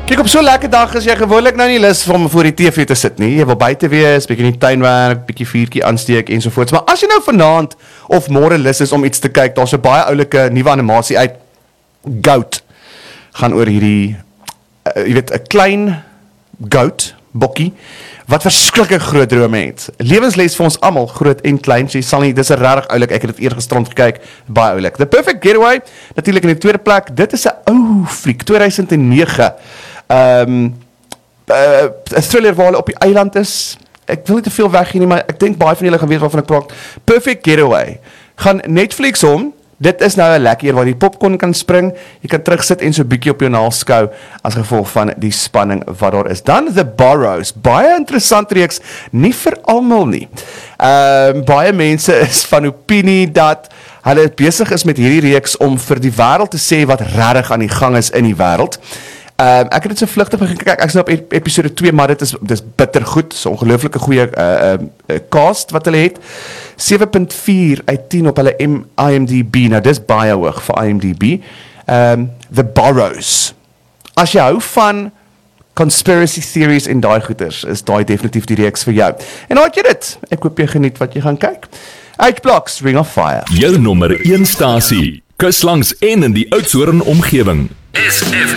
Kyk, op so 'n lekker dag is jy gewoonlik nou nie lus om voor die TV te sit nie. Jy wil buite wees, bietjie in die tuin werk, bietjie vuurtjie aansteek ensovoorts. Maar as jy nou vanaand of môre lus is om iets te kyk, daar's 'n baie oulike nuwe animasie uit. Goat gaan oor hierdie jy weet 'n klein goat, bokkie, wat verskriklike groot drome het. Lewensles vir ons almal, groot en klein. So jy sal nie, dis 'n regtig oulik. Ek het dit eergisterand gekyk, baie oulik. The Perfect Getaway, natuurlik in die tweede plek. Dit is 'n ou fliek, 2009. 'n thriller waar hulle op die eiland is. Ek wil nie te veel weggee nie, maar ek dink baie van julle gaan weet waarvan ek praat. Perfect Getaway. Gaan Netflix om. Dit is nou 'n lekker waar jy popcorn kan spring, jy kan terugsit en so 'n bietjie op jou naal skou as gevolg van die spanning wat daar is. Dan The Burrows, baie interessant reeks, nie vir almal nie. Baie mense is van opinie dat hulle besig is met hierdie reeks om vir die wêreld te sê wat regtig aan die gang is in die wêreld. Ek het dit so vlugtig begin kyk, ek is nou op episode 2, maar dit is bitter goed, so ongelooflike goeie cast wat hulle het. 7.4 uit 10 op hulle IMDb, nou dis baie hoog vir IMDb. The Burrows. As jy hou van conspiracy theories en daai goeters, is daai definitief die reeks vir jou. En nou het jy dit, ek hoop jy geniet wat jy gaan kyk. H-Blocks, Ring of Fire. Jou nommer 1 stasie, kus langs en in die Oudtshoorn omgewing. SFM.